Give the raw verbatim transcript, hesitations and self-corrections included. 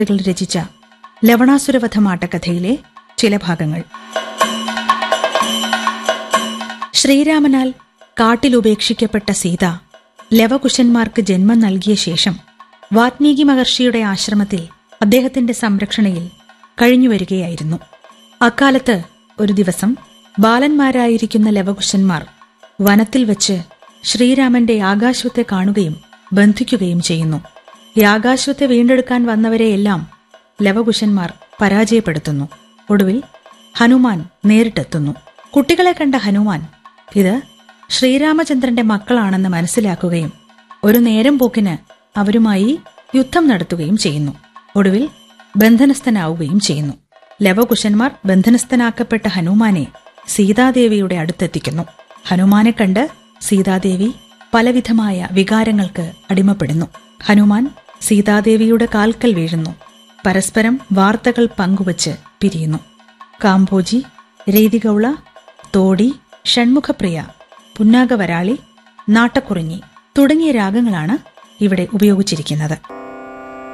രചിച്ച ലവണാസുരവധം ആട്ടക്കഥയിലെ ചില ഭാഗങ്ങൾ. ശ്രീരാമനാൽ കാട്ടിലുപേക്ഷിക്കപ്പെട്ട സീത ലവകുശന്മാർക്ക് ജന്മം നൽകിയ ശേഷം വാത്മീകി മഹർഷിയുടെ ആശ്രമത്തിൽ അദ്ദേഹത്തിന്റെ സംരക്ഷണയിൽ കഴിഞ്ഞുവരികയായിരുന്നു. അക്കാലത്ത് ഒരു ദിവസം ബാലന്മാരായിരിക്കുന്ന ലവകുശന്മാർ വനത്തിൽ വച്ച് ശ്രീരാമന്റെ യാഗാശ്വത്തെ കാണുകയും ബന്ധിക്കുകയും ചെയ്യുന്നു. യാഗാശ്വത്തെ വീണ്ടെടുക്കാൻ വന്നവരെയെല്ലാം ലവകുശന്മാർ പരാജയപ്പെടുത്തുന്നു. ഒടുവിൽ ഹനുമാൻ നേരിട്ടെത്തുന്നു. കുട്ടികളെ കണ്ട ഹനുമാൻ ഇത് ശ്രീരാമചന്ദ്രന്റെ മക്കളാണെന്ന് മനസ്സിലാക്കുകയും ഒരു നേരം പോക്കിന് അവരുമായി യുദ്ധം നടത്തുകയും ചെയ്യുന്നു. ഒടുവിൽ ബന്ധനസ്ഥനാവുകയും ചെയ്യുന്നു. ലവകുശന്മാർ ബന്ധനസ്ഥനാക്കപ്പെട്ട ഹനുമാനെ സീതാദേവിയുടെ അടുത്തെത്തിക്കുന്നു. ഹനുമാനെ കണ്ട് സീതാദേവി പലവിധമായ വികാരങ്ങൾക്ക് അടിമപ്പെടുന്നു. ഹനുമാൻ സീതാദേവിയുടെ കാൽക്കൽ വീഴുന്നു. പരസ്പരം വാർത്തകൾ പങ്കുവച്ച് പിരിയുന്നു. കാംബോജി, രീതിഗൗള, തോടി, ഷൺമുഖപ്രിയ, പുന്നാഗവരാളി, നാട്ടക്കുറിഞ്ഞി തുടങ്ങിയ രാഗങ്ങളാണ് ഇവിടെ ഉപയോഗിച്ചിരിക്കുന്നത്.